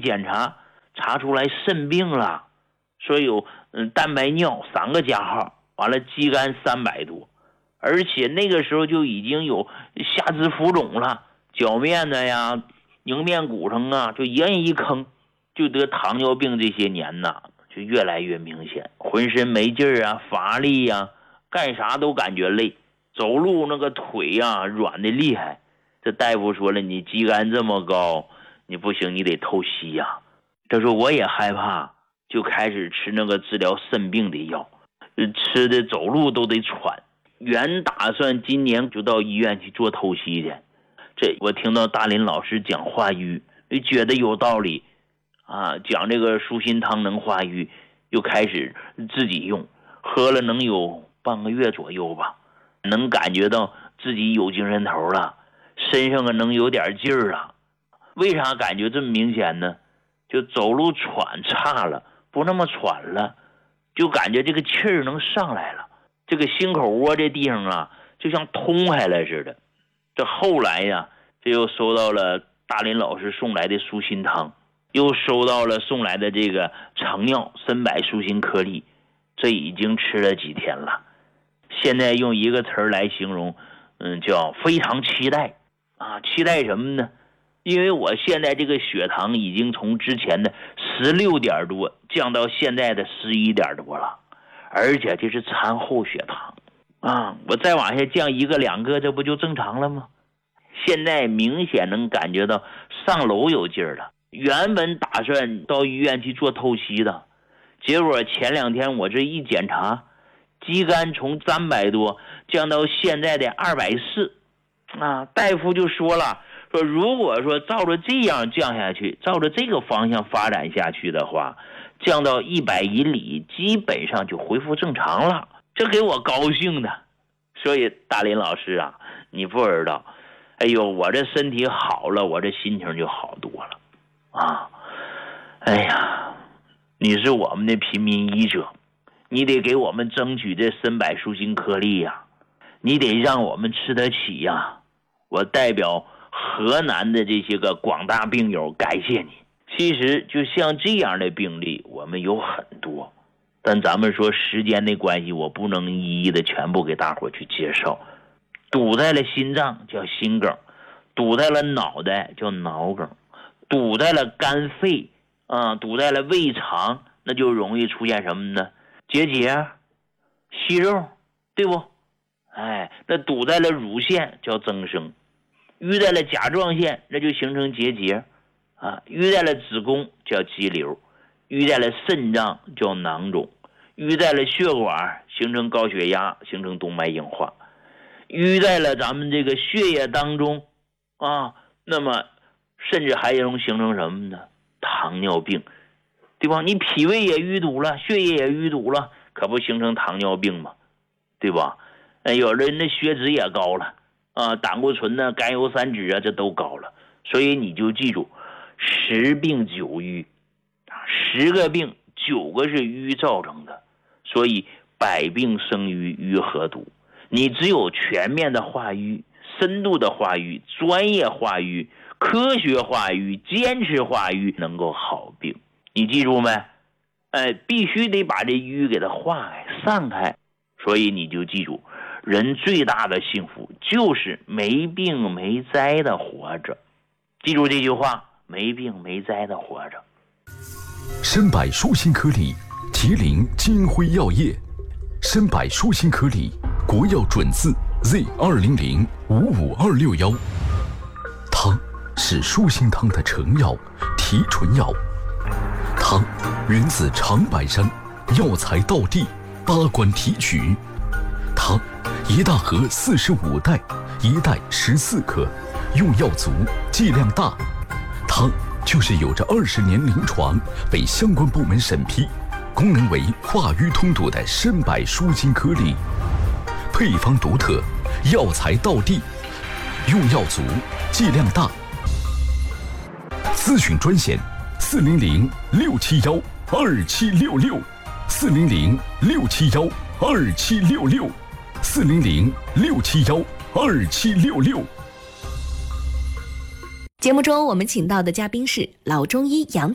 检查，查出来肾病了，说有蛋白尿3个加号，完了肌酐300多，而且那个时候就已经有下肢浮肿了，脚面子呀、迎面骨上啊，就一人一坑，就得糖尿病。这些年呐，就越来越明显，浑身没劲儿啊，乏力啊，干啥都感觉累，走路那个腿呀软的厉害。这大夫说了，你肌酐这么高，你不行，你得透析呀。他说我也害怕，就开始吃那个治疗肾病的药，吃的走路都得喘。原打算今年就到医院去做透析去，这我听到大林老师讲化瘀，觉得有道理啊，讲这个舒心汤能化瘀，又开始自己用，喝了能有半个月左右吧，能感觉到自己有精神头了，身上能有点劲儿了。为啥感觉这么明显呢？就走路喘差了，不那么喘了，就感觉这个气儿能上来了，这个心口窝这地方啊，就像通开了似的。这后来呀，这又收到了大林老师送来的舒心汤，又收到了送来的这个成药参柏舒心颗粒，这已经吃了几天了。现在用一个词儿来形容，叫非常期待啊！期待什么呢？因为我现在这个血糖已经从之前的16点多降到现在的11点多了，而且这是餐后血糖啊！我再往下降1个2个，这不就正常了吗？现在明显能感觉到上楼有劲儿了。原本打算到医院去做透析的，结果前2天我这一检查，肌酐从300多降到现在的240啊！大夫就说了，说如果说照着这样降下去，照着这个方向发展下去的话，降到100以里基本上就恢复正常了。这给我高兴的。所以大林老师啊，你不知道，哎呦，我这身体好了，我这心情就好多了啊！哎呀，你是我们的平民医者，你得给我们争取这参柏舒心颗粒呀，你得让我们吃得起呀。我代表河南的这些个广大病友感谢你。其实就像这样的病例我们有很多，但咱们说时间的关系，我不能一一的全部给大伙去介绍。堵在了心脏叫心梗，堵在了脑袋叫脑梗，堵在了肝肺堵在了胃肠，那就容易出现什么呢？结节、息肉，对不？那堵在了乳腺叫增生，淤在了甲状腺，那就形成结节淤在了子宫叫肌瘤，淤在了肾脏叫囊肿，淤在了血管形成高血压，形成动脉硬化，淤在了咱们这个血液当中那么甚至还能形成什么呢？糖尿病，对吧？你脾胃也淤堵了，血液也淤堵了，可不形成糖尿病吗？对吧？有人的血脂也高了胆固醇呢、甘油三酯这都高了。所以你就记住，10病9瘀，10个病9个是瘀造成的，所以百病生于瘀和堵。你只有全面的化瘀、深度的化瘀、专业化瘀、科学化瘀、坚持化瘀，能够好病。你记住没？必须得把这瘀给它化开、散开。所以你就记住，人最大的幸福就是没病没灾的活着。记住这句话，没病没灾的活着。 参柏舒心颗粒，麒麟金辉药业。参柏舒心颗粒，国药准字 Z200-55261。汤是舒心汤的成药、提纯药。汤源自长白山，药材道地，八关提取。汤一大盒45袋，一袋14克，用药足，剂量大。汤就是有着20年临床，被相关部门审批，功能为化瘀通堵的参柏舒心颗粒。配方独特，药材道地，用药足，剂量大。咨询专线400-671-2766 400-671-2766 400-671-2766。 节目中我们请到的嘉宾是老中医杨